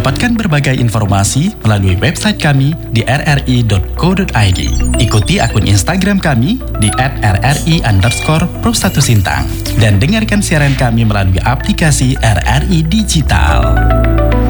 Dapatkan berbagai informasi melalui website kami di rri.co.id. Ikuti akun Instagram kami di @rri_pro1sintang dan dengarkan siaran kami melalui aplikasi RRI Digital.